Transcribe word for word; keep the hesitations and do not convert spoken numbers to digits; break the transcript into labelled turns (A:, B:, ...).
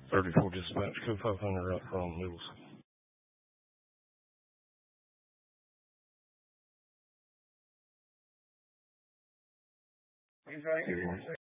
A: thirty-four dispatch, code five hundred out from Middle School.
B: He's right here.